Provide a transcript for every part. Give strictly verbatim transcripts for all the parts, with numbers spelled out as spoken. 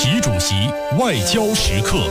习主席外交时刻。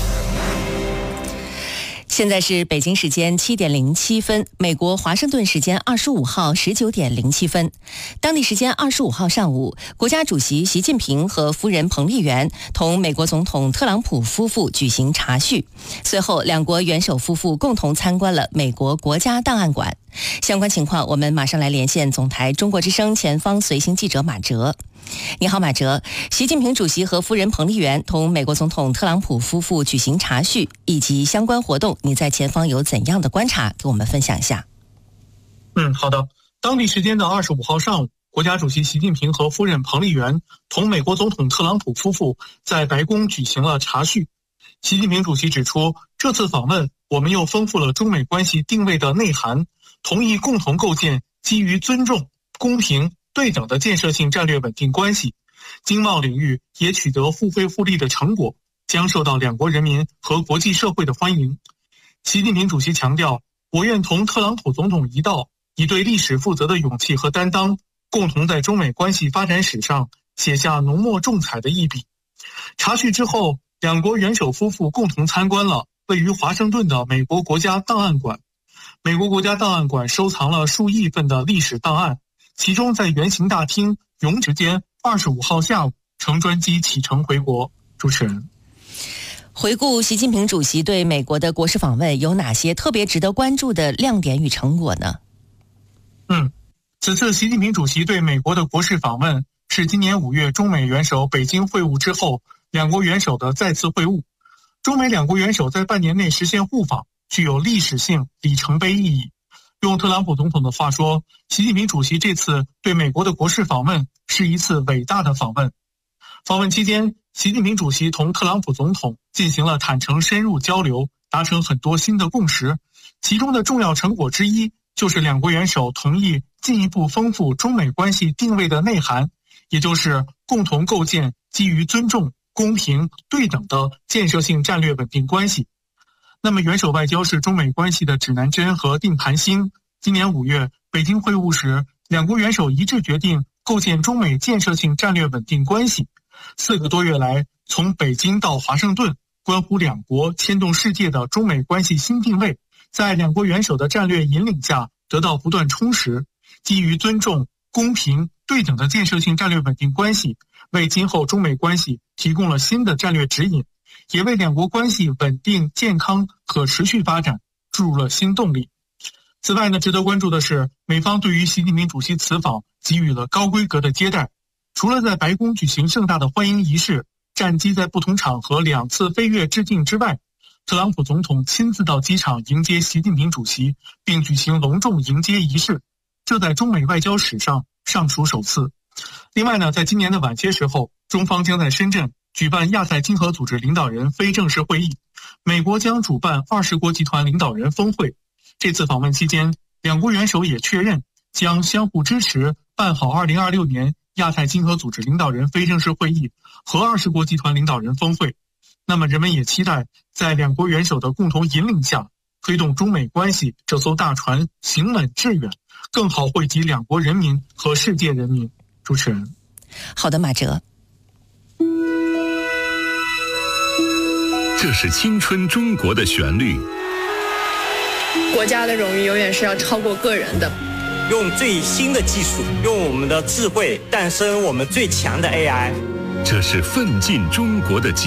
现在是北京时间七点零七分，美国华盛顿时间二十五号十九点零七分，当地时间二十五号上午，国家主席习近平和夫人彭丽媛同美国总统特朗普夫妇举行茶叙。随后，两国元首夫妇共同参观了美国国家档案馆。相关情况，我们马上来连线总台中国之声前方随行记者马哲。你好，马哲。习近平主席和夫人彭丽媛同美国总统特朗普夫妇举行茶叙，以及相关活动，你在前方有怎样的观察？给我们分享一下。 嗯，好的。当地时间的二十五号上午，国家主席习近平和夫人彭丽媛同美国总统特朗普夫妇在白宫举行了茶叙。习近平主席指出，这次访问我们又丰富了中美关系定位的内涵，同意共同构建基于尊重、公平、对等的建设性战略稳定关系，经贸领域也取得互惠互利的成果，将受到两国人民和国际社会的欢迎。习近平主席强调，我愿同特朗普总统一道，以对历史负责的勇气和担当，共同在中美关系发展史上写下浓墨重彩的一笔。茶叙之后，两国元首夫妇共同参观了位于华盛顿的美国国家档案馆。美国国家档案馆收藏了数亿份的历史档案，其中在圆形大厅永时间二十五号下午乘专机启程回国。主持人， 回顾习近平主席对美国的国事访问，有哪些特别值得关注的亮点与成果呢？ 嗯，此次习近平主席对美国的国事访问是今年五月中美元首北京会晤之后，两国元首的再次会晤。中美两国元首在半年内实现互访，具有历史性里程碑意义。用特朗普总统的话说，习近平主席这次对美国的国事访问是一次伟大的访问。访问期间，习近平主席同特朗普总统进行了坦诚深入交流，达成很多新的共识。其中的重要成果之一，就是两国元首同意进一步丰富中美关系定位的内涵，也就是共同构建基于尊重、公平、对等的建设性战略稳定关系。那么元首外交是中美关系的指南针和定盘星。今年五月北京会晤时，两国元首一致决定构建中美建设性战略稳定关系。四个多月来，从北京到华盛顿，关乎两国牵动世界的中美关系新定位，在两国元首的战略引领下得到不断充实。基于尊重、公平、对等的建设性战略稳定关系，为今后中美关系提供了新的战略指引，也为两国关系稳定、健康、可持续发展注入了新动力。此外呢，值得关注的是，美方对于习近平主席此访给予了高规格的接待。除了在白宫举行盛大的欢迎仪式，战机在不同场合两次飞越致敬之外，特朗普总统亲自到机场迎接习近平主席，并举行隆重迎接仪式，这在中美外交史上尚属首次。另外呢，在今年的晚些时候，中方将在深圳举办亚太经合组织领导人非正式会议，美国将主办二十国集团领导人峰会。这次访问期间，两国元首也确认将相互支持办好二零二六年亚太经合组织领导人非正式会议和二十国集团领导人峰会。那么人们也期待在两国元首的共同引领下，推动中美关系这艘大船行稳致远，更好惠及两国人民和世界人民。主持人， 好的，马哲。 这是青春中国的旋律。 国家的荣誉永远是要超过个人的。 用最新的技术，用我们的智慧诞生我们最强的 A I。 这是奋进中国的